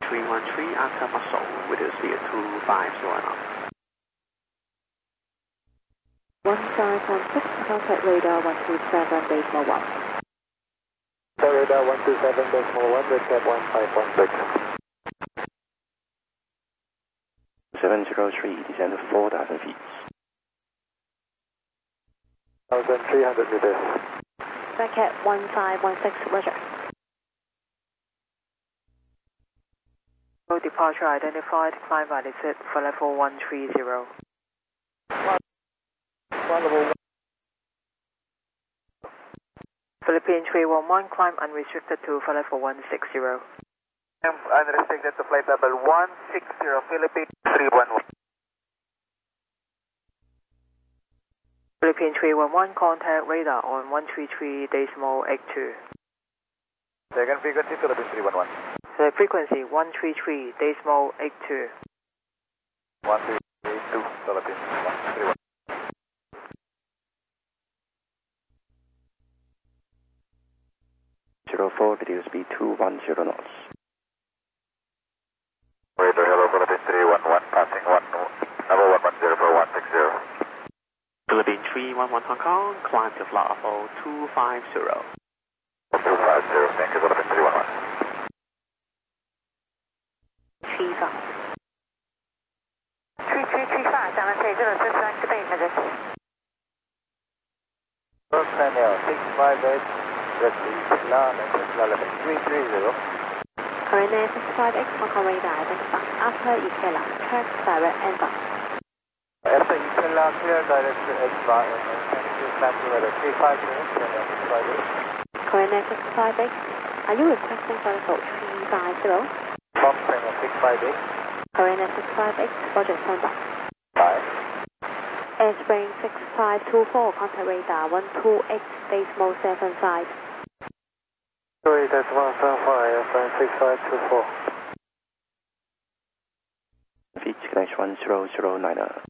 313 Alpha Muscle with a speed 250 knots. 1516, contact radar 127.1. Radar 127.1, red cap 1516. 703, descend 4,000 feet. 1,300 meters. Red cap 1516, roger. Departure identified, climb validate for level 130. Philippine 311, climb unrestricted to for level 160. Unrestricted to flight level 160, Philippine 311. Philippine 311, contact radar on 133.82. Second frequency, Philippine 311. The frequency 133.82. 1382, Philippine 311. 04, video speed 210 knots. Radar, hello, Philippine 311, passing number 110 for 160. Philippine 311 Hong Kong, climb to flight level 250. 250, thank you, Philippine 311. 35. 3335, down and take 065 to base measure. First Daniel 658, red Tesla, Tesla level 330. Coordinate 658, Hong Kong radar identified. After Ikela, track direct N5. After Ikela, clear direct to X5 and cancel weather 350, Coordinate 658, are you requesting for level 350? Box Daniel 658. Coordinate 658, roger, standby. 5. Airspring 6524, contact radar 128.75. Sorry, that's 175, Airplane 6524. Feet connection 1009.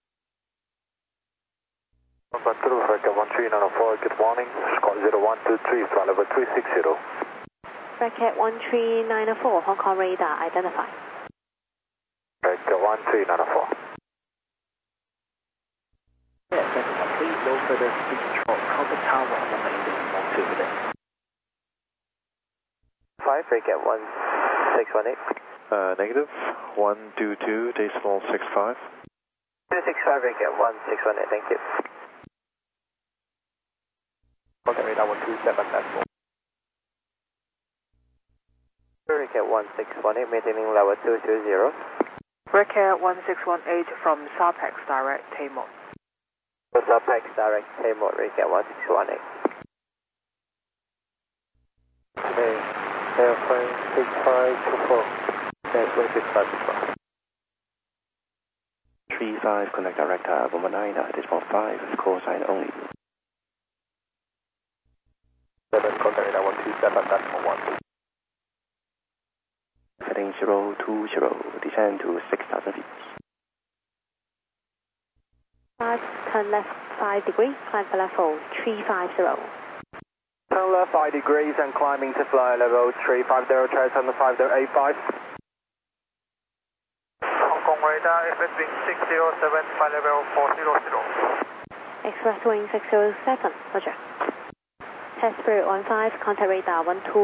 Control Red 1394, good morning. Squawk 0123, flight level 360. Red Cat 1394, Hong Kong radar identified. Red 1394. Yes, please no further speed control. Contact tower on the main today. 5, Red Cat 1618. Negative 122.65. 265, Red Cat 1618, thank you. Okay, radar 127.4. Red Cat 1618, maintaining level 220. Red Cat 1618 from SAPEX direct Tamor. SAPEX direct Tamor, Red Cat 1618. Okay, Airplane 6524. Airplane 6524. 35, connect direct 119, decimal 5, call sign only. 7, contact radar 127.1. Heading 020, descend to 6,000 feet. 5, turn left 5 degrees, climb for level 350. Turn left 5 degrees and climbing to fly level 350, try on the 5085. Hong Kong radar, FSWing 607, flight level 400. Express wing 607, roger. Test Spirit 15, contact radar 12.